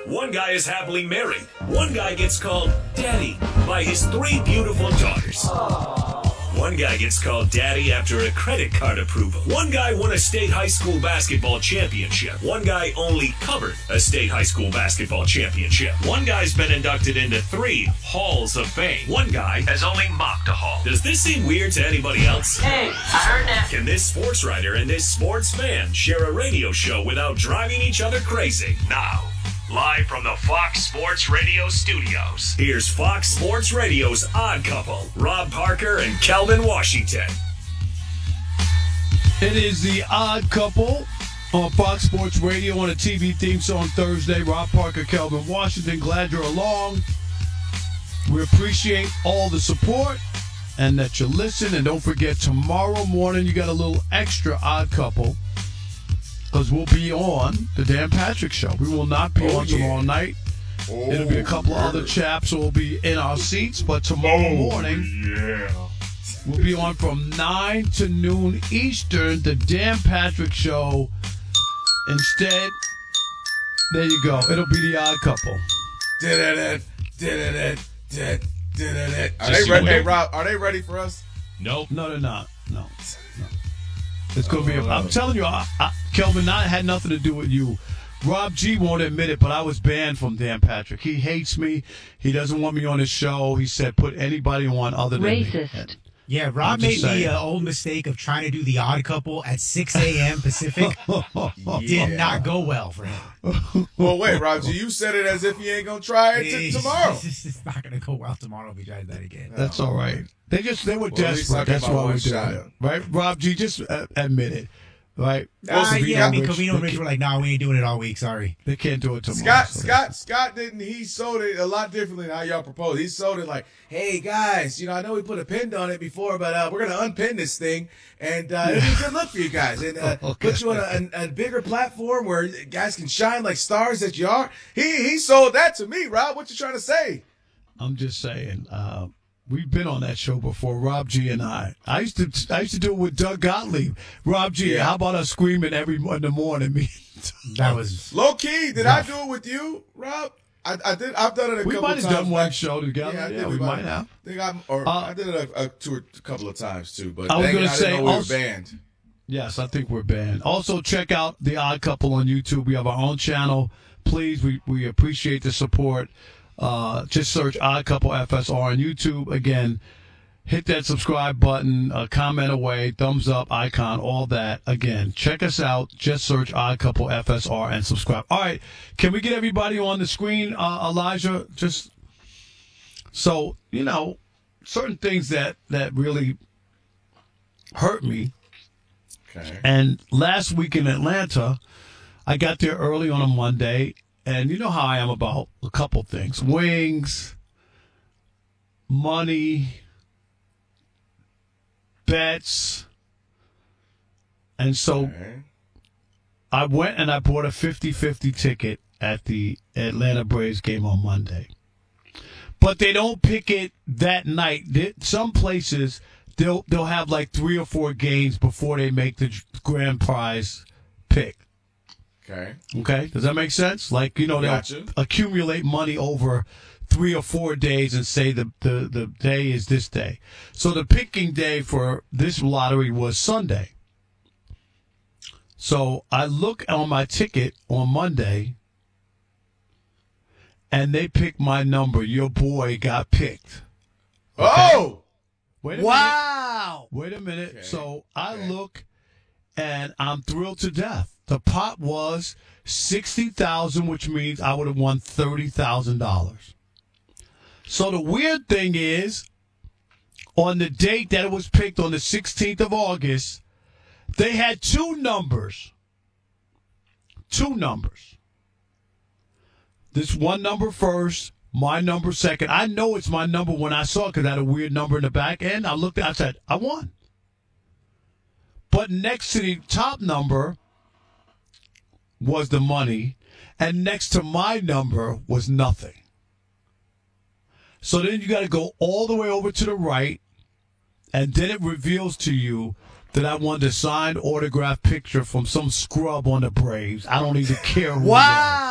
One guy is happily married. One guy gets called Daddy by his 3 beautiful daughters. One guy gets called Daddy after a credit card approval. One guy won a state high school basketball championship. One guy only covered a state high school basketball championship. One guy's been inducted into 3 halls of fame. One guy has only mocked a hall. Does this seem weird to anybody else? Hey, I heard that. Can this sports writer and this sports fan share a radio show without driving each other crazy? Now, live from the Fox Sports Radio studios, here's Fox Sports Radio's Odd Couple, Rob Parker and Kelvin Washington. It is the Odd Couple on Fox Sports Radio on a TV theme song Thursday. Rob Parker, Kelvin Washington, glad you're along. We appreciate all the support and that you listen. And don't forget, tomorrow morning you got a little extra Odd Couple, because we'll be on the Dan Patrick Show. We will not be on tomorrow night. It'll be a couple of other chaps who will be in our seats. But tomorrow morning, we'll be on from 9 to noon Eastern, the Dan Patrick Show. Instead, there you go. It'll be the Odd Couple. Are they ready? Hey, Rob, are they ready for us? No, they're not. No. It's going to be I'm telling you, Kelvin, that had nothing to do with you. Rob G won't admit it, but I was banned from Dan Patrick. He hates me. He doesn't want me on his show. He said put anybody on other than racist. Me. Yeah, Rob made the old mistake of trying to do the Odd Couple at 6 a.m. Pacific. Did not go well for him. Well, wait, Rob G, you said it as if you ain't going to try it tomorrow. It's not going to go well tomorrow if he tries that again. That's all right. They were desperate. That's why we did it. Right? Rob G, just admit it. Right? Yeah, because Vino and Rich were like, nah, we ain't doing it all week. Sorry. They can't do it tomorrow. Scott didn't. He sold it a lot differently than how y'all proposed. He sold it like, hey, guys, I know we put a pin on it before, but we're going to unpin this thing, and it'll be a good look for you guys. And put you on a bigger platform where guys can shine like stars that you are. He sold that to me, Rob. What you trying to say? I'm just saying, we've been on that show before, Rob G and I. I used to do it with Doug Gottlieb. Rob G, how about us screaming in the morning? That was low key. Did I do it with you, Rob? I did. I've done it a couple times. We might have done one show together. Yeah, we might have. I did it a couple of times too. But I was going to say, we were banned. Yes, I think we're banned. Also, check out the Odd Couple on YouTube. We have our own channel. Please, we appreciate the support. Just search Odd Couple FSR on YouTube. Again, hit that subscribe button, comment away, thumbs up, icon, all that. Again, check us out. Just search Odd Couple FSR and subscribe. All right, can we get everybody on the screen, Elijah? Just so, certain things that really hurt me. Okay. And last week in Atlanta, I got there early on a Monday. And you know how I am about a couple things. Wings, money, bets. And so I went and I bought a 50-50 ticket at the Atlanta Braves game on Monday. But they don't pick it that night. Some places, they'll have like 3 or 4 games before they make the grand prize pick. Okay. Does that make sense? Like, they'll accumulate money over 3 or 4 days and say the day is this day. So the picking day for this lottery was Sunday. So I look on my ticket on Monday and they picked my number. Your boy got picked. Okay? Oh! Wait a minute. Wait a minute. Okay. So I look and I'm thrilled to death. The pot was $60,000, which means I would have won $30,000. So the weird thing is, on the date that it was picked on the 16th of August, they had 2 numbers. 2 numbers. This one number first, my number second. I know it's my number when I saw it because I had a weird number in the back end. I looked at it, I said, I won. But next to the top number was the money, and next to my number was nothing. So then you got to go all the way over to the right, and then it reveals to you that I wanted a signed autograph picture from some scrub on the Braves. I don't even care who. Wow.